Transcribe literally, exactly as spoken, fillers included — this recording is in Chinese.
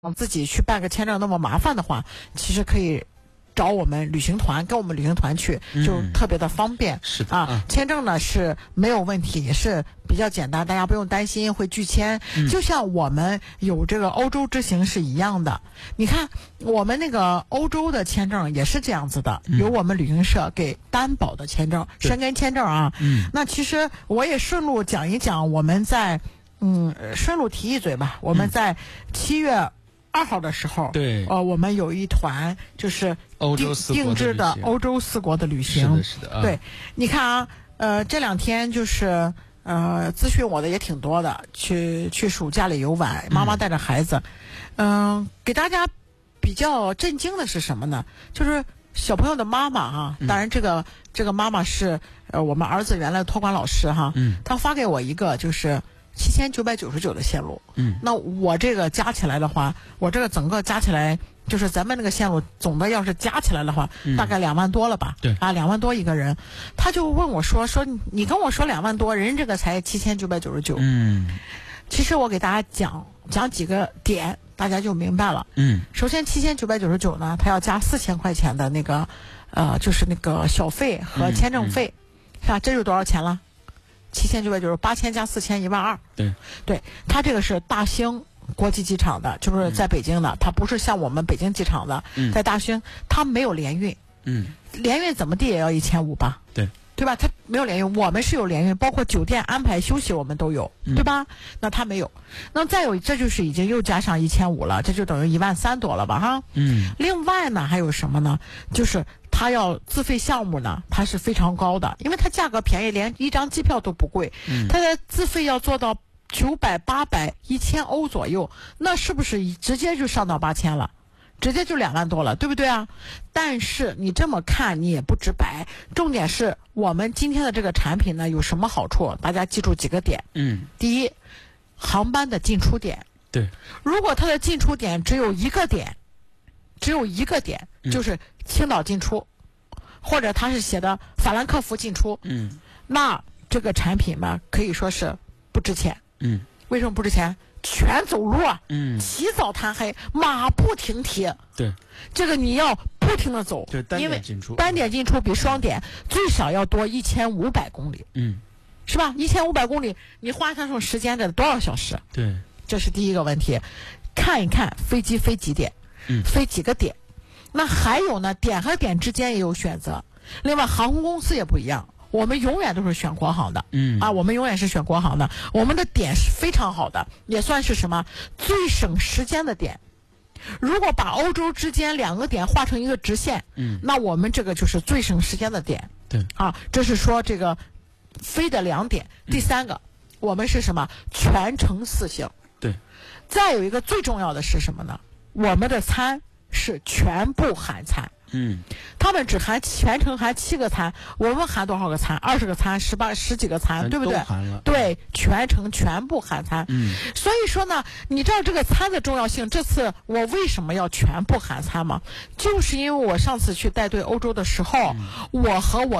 自己去办个签证那么麻烦的话，其实可以找我们旅行团，跟我们旅行团去，就特别的方便。 嗯、是的啊、嗯，签证呢是没有问题，也是比较简单，大家不用担心会拒签。嗯、就像我们有这个欧洲之行是一样的。你看，我们那个欧洲的签证也是这样子的，嗯、由我们旅行社给担保的签证，申根签证啊。嗯，那其实我也顺路讲一讲，我们在嗯顺路提一嘴吧，我们在七月二号的时候， 对， 呃，我们有一团就是欧洲四国定制的欧洲四国的旅行， 是的，是的，啊、 对，你看啊，呃，这两天就是呃，咨询我的也挺多的，去去暑假里游玩，妈妈带着孩子，嗯、呃，给大家比较震惊的是什么呢？就是小朋友的妈妈哈，当然这个、嗯、这个妈妈是呃我们儿子原来的托管老师哈，嗯，他发给我一个就是七千九百九十九的线路，嗯，那我这个加起来的话，我这个整个加起来就是咱们那个线路总的要是加起来的话，嗯、大概两万多了吧？ 对啊，两万多一个人，他就问我说说你跟我说两万多，人这个才七千九百九十九， 嗯， 其实我给大家讲讲几个点，大家就明白了， 嗯， 首先七千九百九十九呢，他要加四千块钱的那个呃，就是那个小费和签证费，嗯嗯、是吧？这就多少钱了？七千九百九十八千加四千一万二， 对， 对，它这个是大兴国际机场的，就是在北京的，嗯、它不是像我们北京机场的，嗯、在大兴，它没有联运， 嗯， 联运怎么地也要一千五吧， 对， 对吧？它没有联运，我们是有联运，包括酒店安排休息我们都有，嗯、对吧？那它没有，那再有这就是已经又加上一千五了，这就等于一万三多了吧，哈， 嗯， 另外呢还有什么呢？就是它要自费项目呢，它是非常高的，因为它价格便宜，连一张机票都不贵。嗯，它的自费要做到九百、八百、一千欧左右，那是不是直接就上到八千了？直接就两万多了，对不对啊？但是你这么看，你也不直白。重点是我们今天的这个产品呢，有什么好处？大家记住几个点。 嗯， 第一，航班的进出点。 对， 如果它的进出点只有一个点。只有一个点，就是青岛进出，嗯、或者它是写的法兰克福进出， 嗯， 那这个产品嘛，可以说是不值钱， 嗯， 为什么不值钱？全走路啊， 嗯， 起早贪黑，马不停蹄， 对， 这个你要不停的走， 对，单点进出， 单点进出比双点最少要多一千五百公里， 嗯， 是吧？一千五百公里，你花上种时间得多少小时？ 对， 这是第一个问题。看一看飞机飞几点？ 嗯， 飞几个点？那还有呢，点和点之间也有选择。另外，航空公司也不一样，我们永远都是选国航的。 嗯啊，我们永远是选国航的。我们的点是非常好的，也算是什么最省时间的点。如果把欧洲之间两个点画成一个直线， 嗯， 那我们这个就是最省时间的点。 对， 啊，这是说这个飞的两点。第三个，嗯、我们是什么？全程四星。 对。 再有一个最重要的是什么呢？我们的餐是全部含餐， 嗯， 他们只含全程含七个餐，我们含多少个餐？二十个餐，十八十几个餐，对不对？ 都含了， 对，全程全部含餐。 嗯， 所以说呢，你知道这个餐的重要性。这次我为什么要全部含餐吗？就是因为我上次去带队欧洲的时候，嗯、我和我